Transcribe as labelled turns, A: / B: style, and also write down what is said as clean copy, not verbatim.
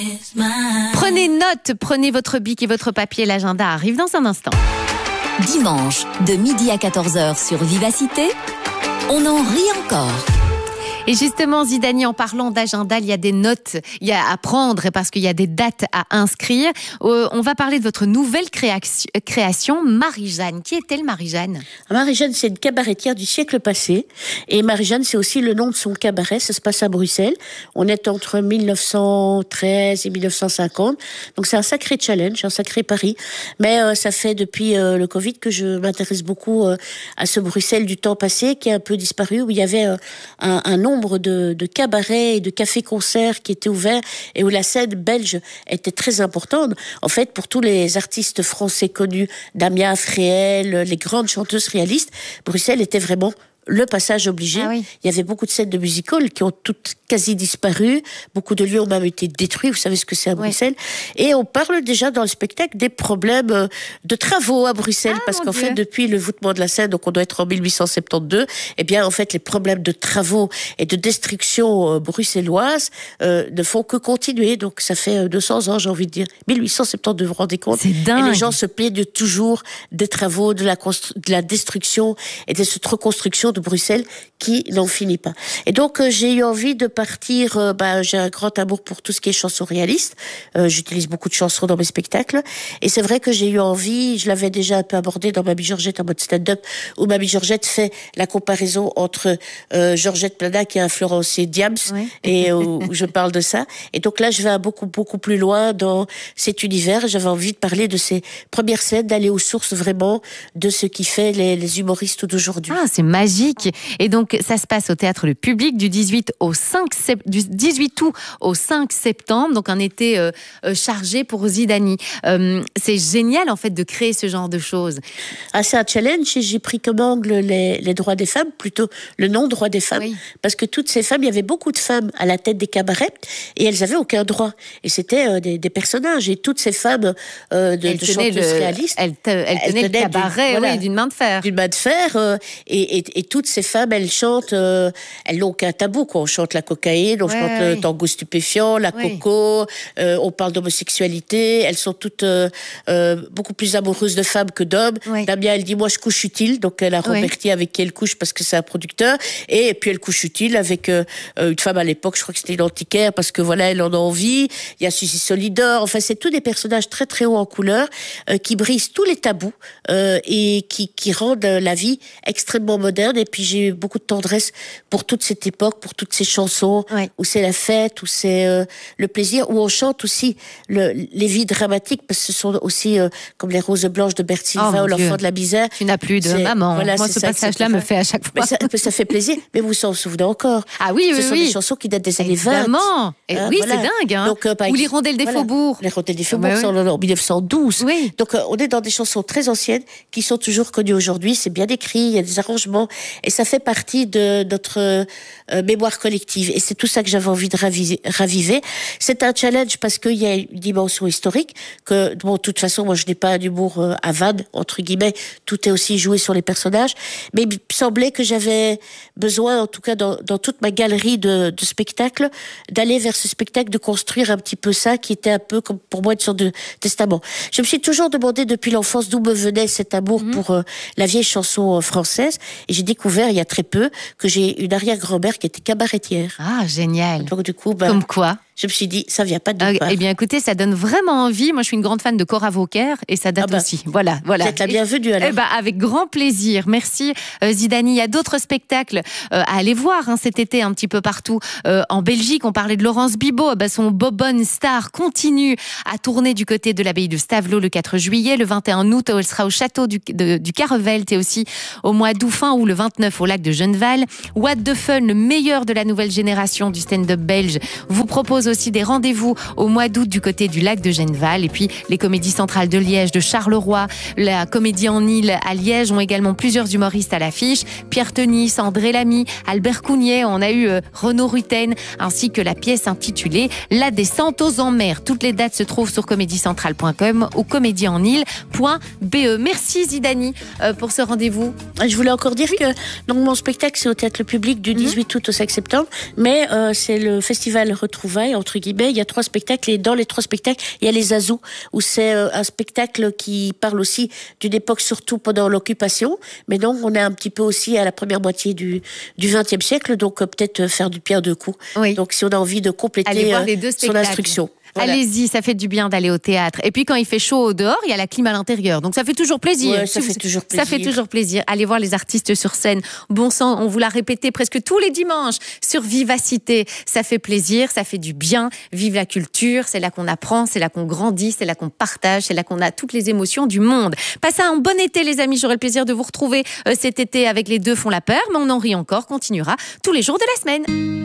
A: Prenez note, prenez votre bic et votre papier, l'agenda arrive dans un instant.
B: Dimanche, de midi à 14h sur Vivacité, on en rit encore.
A: Et justement, Zidani, en parlant d'agenda, il y a des notes à prendre parce qu'il y a des dates à inscrire. On va parler de votre nouvelle création, Marie-Jeanne. Qui est-elle, Marie-Jeanne ?
C: Marie-Jeanne, c'est une cabaretière du siècle passé. Et Marie-Jeanne, c'est aussi le nom de son cabaret. Ça se passe à Bruxelles. On est entre 1913 et 1950. Donc c'est un sacré challenge, un sacré pari. Mais ça fait depuis le Covid que je m'intéresse beaucoup à ce Bruxelles du temps passé qui a un peu disparu, où il y avait un nombre de cabarets et de cafés-concerts qui étaient ouverts et où la scène belge était très importante. En fait, pour tous les artistes français connus, Damien Fréhel, les grandes chanteuses réalistes, Bruxelles était vraiment le passage obligé.
A: Ah oui.
C: Il y avait beaucoup de scènes de musical qui ont toutes quasi disparu. Beaucoup de lieux ont même été détruits. Vous savez ce que c'est à Bruxelles. Oui. Et on parle déjà dans le spectacle des problèmes de travaux à Bruxelles. Parce qu'en fait, depuis le voûtement de la Seine, donc on doit être en 1872, eh bien, en fait, les problèmes de travaux et de destruction bruxelloise ne font que continuer. Donc, ça fait 200 ans, j'ai envie de dire. 1872, vous vous rendez compte?
A: C'est dingue.
C: Et les gens se plaignent toujours des travaux, de la destruction et de cette reconstruction de Bruxelles qui n'en finit pas. Et donc j'ai eu envie de partir, j'ai un grand amour pour tout ce qui est chansons réalistes, j'utilise beaucoup de chansons dans mes spectacles, et c'est vrai que j'ai eu envie, je l'avais déjà un peu abordé dans Mamie Georgette en mode stand-up, où Mamie Georgette fait la comparaison entre Georgette Plana qui a influencé Diams, et où je parle de ça, et donc là je vais beaucoup plus loin dans cet univers. J'avais envie de parler de ces premières scènes, d'aller aux sources vraiment de ce qui fait les humoristes d'aujourd'hui.
A: Ah, c'est magique. Et donc, ça se passe au Théâtre Le Public du 18 août au 5 septembre. Donc, un été chargé pour Zidani. C'est génial, en fait, de créer ce genre de choses.
C: Ah, c'est un challenge et j'ai pris comme angle les droits des femmes, plutôt le non-droit des femmes. Oui. Parce que toutes ces femmes, il y avait beaucoup de femmes à la tête des cabarets et elles avaient aucun droit. Et c'était des personnages. Et toutes ces femmes de chanteuses réalistes.
A: Elles tenaient le cabaret d'une main de fer.
C: D'une main de fer. Et toutes ces femmes, elles chantent, elles n'ont aucun tabou, quoi. On chante la cocaïne, on chante le tango stupéfiant, la coco, on parle d'homosexualité, elles sont toutes beaucoup plus amoureuses de femmes que d'hommes. Oui. Damien, elle dit, moi je couche utile, donc elle a Roberti avec qui elle couche parce que c'est un producteur, et puis elle couche utile avec une femme à l'époque, je crois que c'était une antiquaire, parce que voilà, elle en a envie. Il y a Suzy Solidor, enfin c'est tous des personnages très très hauts en couleur, qui brisent tous les tabous, et qui rendent la vie extrêmement moderne. Et puis j'ai eu beaucoup de tendresse pour toute cette époque, pour toutes ces chansons où c'est la fête, où c'est le plaisir, où on chante aussi les vies dramatiques, parce que ce sont aussi comme les roses blanches de Berthe Silva ou l'enfant de la misère.
A: Tu n'as plus de maman. Voilà, moi, ce passage-là me fait à chaque fois.
C: Ça fait plaisir, mais vous s'en souvenez encore.
A: Ah oui,
C: ce sont des chansons qui datent des années 20.
A: Évidemment. Oui, c'est dingue. Hein. Donc, ou les rondelles des faubourgs.
C: Les rondelles des faubourgs sont en 1912. Oui. Donc on est dans des chansons très anciennes qui sont toujours connues aujourd'hui. C'est bien écrit, il y a des arrangements. Et ça fait partie de notre mémoire collective. Et c'est tout ça que j'avais envie de raviver. C'est un challenge parce qu'il y a une dimension historique que, bon, de toute façon, moi, je n'ai pas un humour à vanne, entre guillemets. Tout est aussi joué sur les personnages. Mais il me semblait que j'avais besoin, en tout cas, dans toute ma galerie de spectacles, d'aller vers ce spectacle, de construire un petit peu ça, qui était un peu comme pour moi une sorte de testament. Je me suis toujours demandé depuis l'enfance d'où me venait cet amour pour la vieille chanson française. Et j'ai découvert il y a très peu que j'ai une arrière-grand-mère qui était cabaretière.
A: Ah, génial.
C: Donc du coup,
A: comme quoi
C: je me suis dit, ça vient pas de nulle part.
A: Eh bien, écoutez, ça donne vraiment envie. Moi, je suis une grande fan de Cora Vauquer et ça date aussi. Voilà.
C: Vous êtes la bienvenue alors.
A: Avec grand plaisir. Merci, Zidani. Il y a d'autres spectacles à aller voir cet été un petit peu partout. En Belgique, on parlait de Laurence Bibot. Son Bobonne Star continue à tourner du côté de l'abbaye de Stavelot le 4 juillet. Le 21 août, elle sera au château du Carrevelt et aussi au mois d'août, fin août, le 29 au lac de Genneval. What the Fun, le meilleur de la nouvelle génération du stand-up belge, vous propose aussi des rendez-vous au mois d'août du côté du lac de Genneval. Et puis les comédies centrales de Liège, de Charleroi, la comédie en île à Liège ont également plusieurs humoristes à l'affiche. Pierre Tenis, André Lamy, Albert Cougnier, on a eu Renaud Rutten, ainsi que la pièce intitulée La descente aux enfers. Toutes les dates se trouvent sur comédiecentrale.com ou comédieenile.be. Merci Zidani pour ce rendez-vous.
C: Je voulais encore dire que donc, mon spectacle c'est au Théâtre Le Public du 18 août au 5 septembre, mais c'est le festival Retrouvailles entre guillemets. Il y a 3 spectacles et dans les 3 spectacles, il y a les Azous, où c'est un spectacle qui parle aussi d'une époque, surtout pendant l'occupation. Mais donc, on est un petit peu aussi à la première moitié du XXe siècle, donc peut-être faire du pierre deux coups. Oui. Donc, si on a envie de compléter son instruction.
A: Voilà. Allez-y, ça fait du bien d'aller au théâtre. Et puis quand il fait chaud au dehors, il y a la clim à l'intérieur. Donc ça fait toujours plaisir.
C: Ouais, ça fait toujours plaisir.
A: Allez voir les artistes sur scène. Bon sang, on vous l'a répété presque tous les dimanches sur Vivacité. Ça fait plaisir, ça fait du bien. Vive la culture, c'est là qu'on apprend, c'est là qu'on grandit, c'est là qu'on partage, c'est là qu'on a toutes les émotions du monde. Passez un bon été les amis, j'aurai le plaisir de vous retrouver cet été avec Les Deux font la peur, mais on en rit encore, continuera tous les jours de la semaine.